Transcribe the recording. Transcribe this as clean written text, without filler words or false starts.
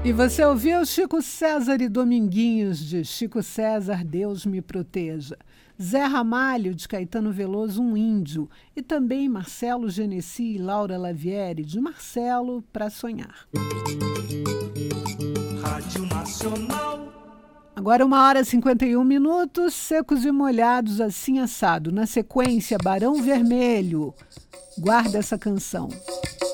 E você ouviu Chico César e Dominguinhos, de Chico César, Deus me proteja. Zé Ramalho, de Caetano Veloso, Um Índio. E também Marcelo Genesi e Laura Lavieri, de Marcelo, Pra Sonhar. Rádio Nacional. Agora 1h51, Secos e Molhados, assim assado. Na sequência, Barão Vermelho. Guarda essa canção.